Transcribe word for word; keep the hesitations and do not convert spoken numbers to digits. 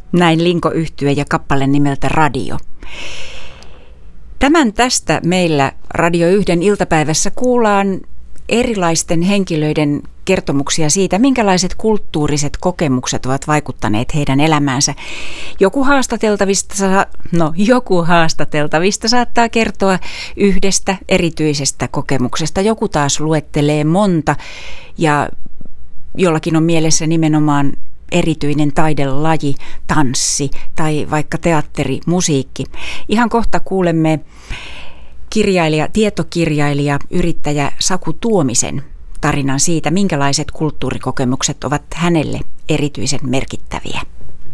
Näin Linko-yhtye ja kappale nimeltä Radio. Tämän tästä meillä Radio yhden iltapäivässä kuullaan erilaisten henkilöiden kertomuksia siitä, minkälaiset kulttuuriset kokemukset ovat vaikuttaneet heidän elämäänsä. Joku haastateltavista, no, joku haastateltavista saattaa kertoa yhdestä erityisestä kokemuksesta. Joku taas luettelee monta ja jollakin on mielessä nimenomaan erityinen taidelaji, tanssi tai vaikka teatteri, musiikki. Ihan kohta kuulemme kirjailija, tietokirjailija, yrittäjä Saku Tuomisen tarinan siitä, minkälaiset kulttuurikokemukset ovat hänelle erityisen merkittäviä.